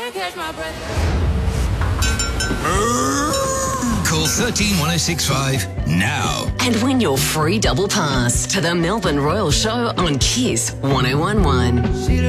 can't catch my breath. Call 131065 now. And win your free double pass to the Melbourne Royal Show on Kiss 1011.